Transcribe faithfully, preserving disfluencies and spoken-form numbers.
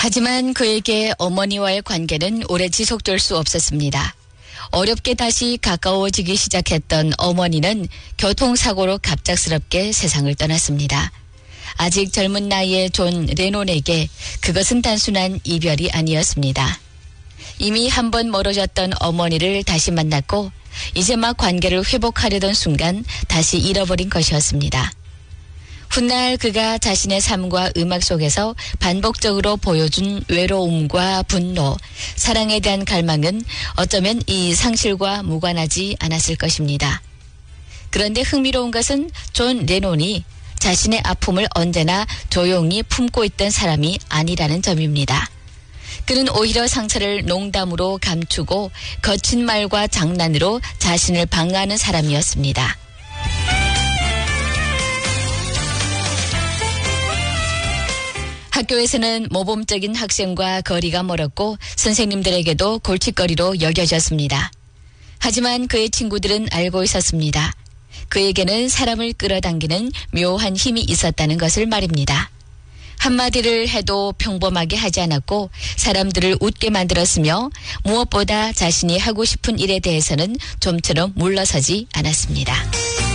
하지만 그에게 어머니와의 관계는 오래 지속될 수 없었습니다. 어렵게 다시 가까워지기 시작했던 어머니는 교통사고로 갑작스럽게 세상을 떠났습니다. 아직 젊은 나이의 존 레논에게 그것은 단순한 이별이 아니었습니다. 이미 한 번 멀어졌던 어머니를 다시 만났고 이제 막 관계를 회복하려던 순간 다시 잃어버린 것이었습니다. 훗날 그가 자신의 삶과 음악 속에서 반복적으로 보여준 외로움과 분노, 사랑에 대한 갈망은 어쩌면 이 상실과 무관하지 않았을 것입니다. 그런데 흥미로운 것은 존 레논이 자신의 아픔을 언제나 조용히 품고 있던 사람이 아니라는 점입니다. 그는 오히려 상처를 농담으로 감추고 거친 말과 장난으로 자신을 방어하는 사람이었습니다. 학교에서는 모범적인 학생과 거리가 멀었고 선생님들에게도 골칫거리로 여겨졌습니다. 하지만 그의 친구들은 알고 있었습니다. 그에게는 사람을 끌어당기는 묘한 힘이 있었다는 것을 말입니다. 한마디를 해도 평범하게 하지 않았고 사람들을 웃게 만들었으며 무엇보다 자신이 하고 싶은 일에 대해서는 좀처럼 물러서지 않았습니다.